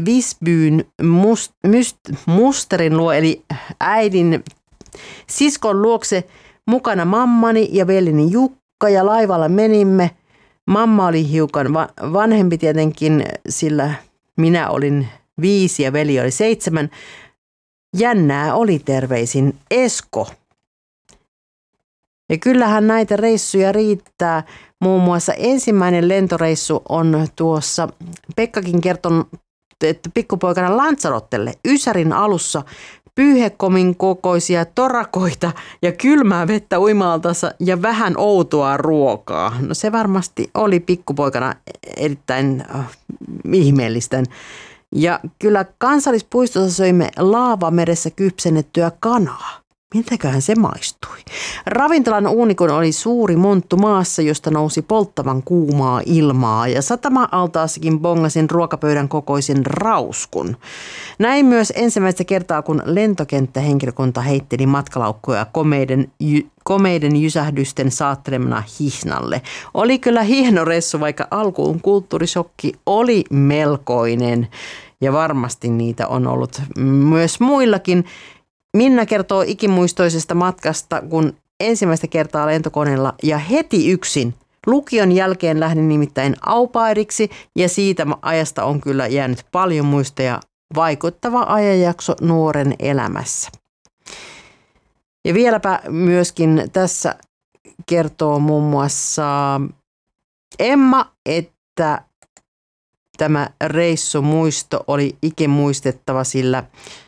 Visbyn musterin luo, eli äidin siskon luokse, mukana mammani ja veljeni Jukka, ja laivalla menimme. Mamma oli hiukan vanhempi tietenkin, sillä minä olin 5 ja veli oli 7. Jännää oli, terveisin Esko. Ja kyllähän näitä reissuja riittää. Muun muassa ensimmäinen lentoreissu on tuossa, Pekkakin kertonut, että pikkupoikana Lanzarotelle Ysärin alussa pyyhekomin kokoisia torakoita ja kylmää vettä uimaltassa ja vähän outoa ruokaa. No se varmasti oli pikkupoikana erittäin ihmeellistä. Ja kyllä kansallispuistossa söimme Laavameressä kypsennettyä kanaa. Miltäköhän se maistui? Ravintolan uunikon oli suuri monttu maassa, josta nousi polttavan kuumaa ilmaa, ja satama-altaassakin bongasin ruokapöydän kokoisen rauskun. Näin myös ensimmäistä kertaa, kun lentokenttähenkilökunta heitteli matkalaukkuja komeiden jysähdysten saattelemana hihnalle. Oli kyllä hieno reissu, vaikka alkuun kulttuurishokki oli melkoinen, ja varmasti niitä on ollut myös muillakin. Minna kertoo ikimuistoisesta matkasta, kun ensimmäistä kertaa lentokoneella ja heti yksin. Lukion jälkeen lähdin nimittäin aupairiksi, ja siitä ajasta on kyllä jäänyt paljon muistoja. Vaikuttava ajanjakso nuoren elämässä. Ja vieläpä myöskin tässä kertoo muun muassa Emma, että tämä reissumuisto oli ikimuistettava, sillä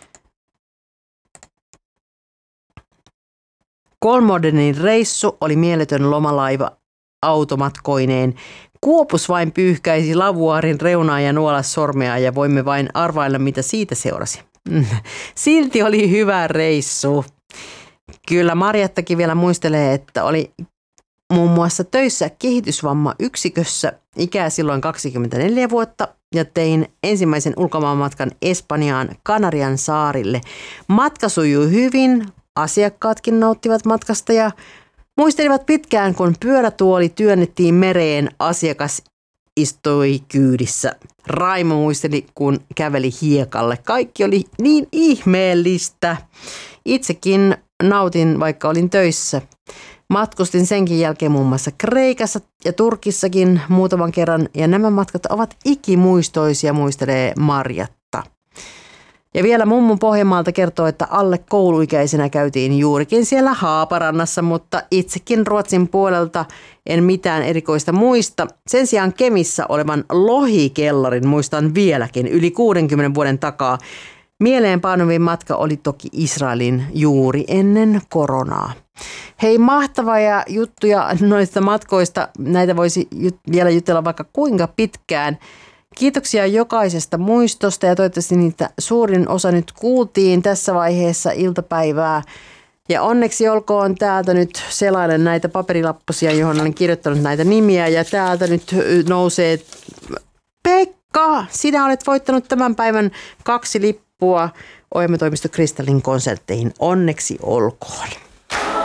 Kolmodenin reissu oli mieletön lomalaiva automatkoineen. Kuopus vain pyyhkäisi lavuaarin reunaa ja nuolas sormea, ja voimme vain arvailla, mitä siitä seurasi. Silti oli hyvä reissu. Kyllä Marjattakin vielä muistelee, että oli muun muassa töissä kehitysvammayksikössä, ikää silloin 24 vuotta, ja tein ensimmäisen ulkomaanmatkan Espanjaan Kanarian saarille. Matka sujui hyvin. Asiakkaatkin nauttivat matkasta ja muistelivat pitkään, kun pyörätuoli työnnettiin mereen, asiakas istui kyydissä. Raimo muisteli, kun käveli hiekalle. Kaikki oli niin ihmeellistä. Itsekin nautin, vaikka olin töissä. Matkustin senkin jälkeen muun muassa Kreikassa ja Turkissakin muutaman kerran, ja nämä matkat ovat ikimuistoisia, muistelee Marjatta. Ja vielä mummun Pohjanmaalta kertoo, että alle kouluikäisenä käytiin juurikin siellä Haaparannassa, mutta itsekin Ruotsin puolelta en mitään erikoista muista. Sen sijaan Kemissä olevan lohikellarin muistan vieläkin yli 60 vuoden takaa. Mieleenpainuvin matka oli toki Israelin juuri ennen koronaa. Hei, mahtavia juttuja noista matkoista. Näitä voisi vielä jutella vaikka kuinka pitkään. Kiitoksia jokaisesta muistosta, ja toivottavasti niitä suurin osa nyt kuultiin tässä vaiheessa iltapäivää. Ja onneksi olkoon, täältä nyt selailen näitä paperilappusia, johon olen kirjoittanut näitä nimiä, ja täältä nyt nousee Pekka, sinä olet voittanut tämän päivän 2 lippua ohjelmatoimisto Kristallin konsertteihin. Onneksi olkoon.